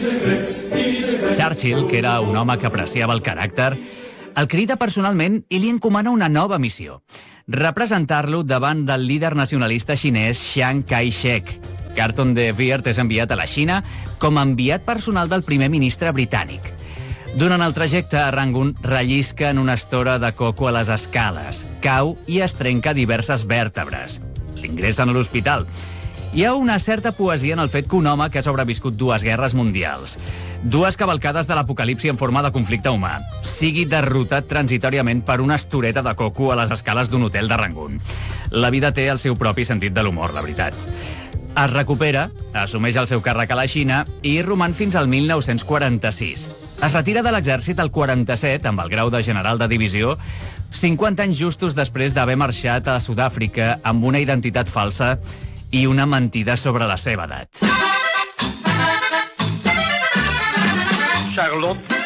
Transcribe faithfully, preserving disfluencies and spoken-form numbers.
Churchill, que era un home que apreciava el caràcter, el crida personalment i li encomana una nova missió: representar-lo davant del líder nacionalista xinès Chiang Kai-shek. Carlton de Weert és enviat a la Xina com a enviat personal del primer ministre britànic. Durant el trajecte, a Rangun rellisca en una estora de coco a les escales, cau i es trenca diverses vèrtebres. L'ingressen a l'hospital. Hi ha una certa poesia en el fet que un home que ha sobreviscut dues guerres mundials, dues cavalcades de l'apocalipsi en forma de conflicte humà, sigui derrotat transitòriament per una estoreta de coco a les escales d'un hotel de Rangun. La vida té el seu propi sentit de l'humor, la veritat. Es recupera, assumeix el seu càrrec a la Xina i roman fins al mil nou-cents quaranta-sis. Es retira de l'exèrcit al quaranta-set amb el grau de general de divisió, cinquanta anys justos després d'haver marxat a Sud-àfrica amb una identitat falsa i una mentida sobre la seva edat. Charlotte